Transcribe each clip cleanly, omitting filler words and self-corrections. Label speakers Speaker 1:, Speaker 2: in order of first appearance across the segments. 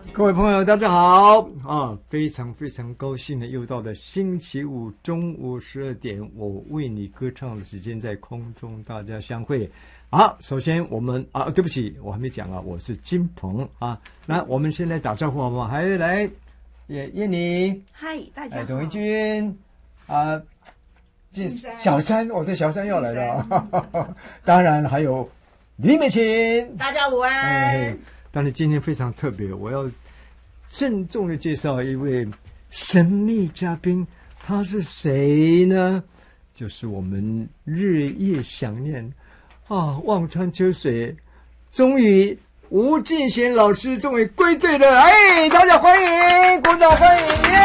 Speaker 1: 各位朋友大家好啊，非常非常高兴的又到了星期五中午12点，我为你歌唱的时间，在空中大家相会。好，首先我们对不起，我还没讲啊，我是金鹏啊。那我们先来打招呼好不好？还有来燕妮，
Speaker 2: 嗨，大家好，
Speaker 1: 董一君啊，小山，对，小山要来了，当然还有李美琴，
Speaker 2: 大家午安。
Speaker 1: 但是今天非常特别，我要郑重的介绍一位神秘嘉宾，他是谁呢？就是我们日夜想念望穿秋水，终于吴敬贤老师终于归队了，大家欢迎，鼓掌欢迎，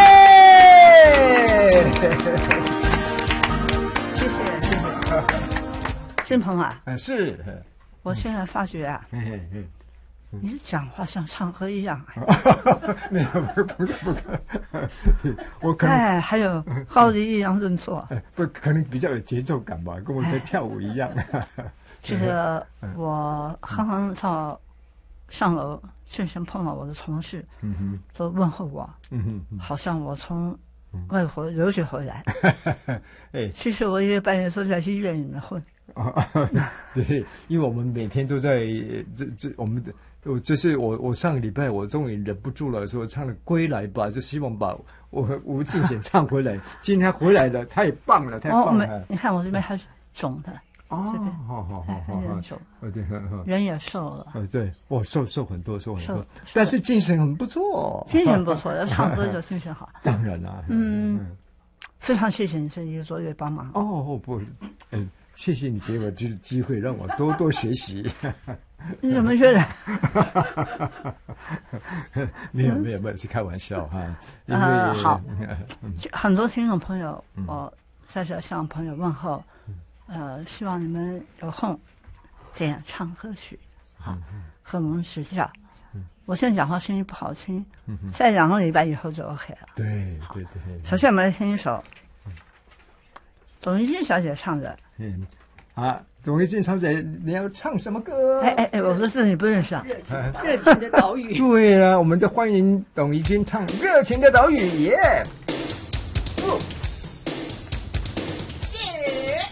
Speaker 1: 耶！
Speaker 2: 谢谢金鹏啊，
Speaker 1: 是，
Speaker 2: 我现在发觉啊，你讲话像唱歌一样，
Speaker 1: 没有，不我可能
Speaker 2: 还有高低抑扬顿挫，
Speaker 1: 不可能比较有节奏感吧，跟我在跳舞一样。
Speaker 2: 其实我刚刚到上楼，正先碰到我的同事，都问候我，好像我从外国留学回来。其实我1个半月都在医院里面混。
Speaker 1: 对，因为我们每天都在我们的。这是我上个礼拜我终于忍不住了，说唱了《归来吧》，就希望把我吴敬贤唱回来。今天回来了，太棒了，太棒了！
Speaker 2: 你看我这边还是肿的
Speaker 1: 好，
Speaker 2: 肿，
Speaker 1: 对，
Speaker 2: 人也瘦了，
Speaker 1: 对，我瘦很多，但是精神很不错，
Speaker 2: 精神不错，要唱歌就精神好。
Speaker 1: 当然啦，
Speaker 2: 非常谢谢你这1个多月帮忙。
Speaker 1: 不，谢谢你给我这个机会，让我多学习。
Speaker 2: 你怎么觉得？
Speaker 1: 没有，是开玩笑哈。
Speaker 2: 好，很多听众朋友，我在这向朋友问候，希望你们有空这样唱歌曲，和我们指教。我现在讲话声音不好听，再2个礼拜以后就 OK 了。
Speaker 1: 对。
Speaker 2: 首先我们来听一首董一君小姐唱的。
Speaker 1: 董一君小姐，你要唱什么歌？
Speaker 2: 我说是你不认识啊。
Speaker 3: 热情的岛屿。
Speaker 1: 对啊，我们就欢迎董一君唱《热情的岛屿》耶。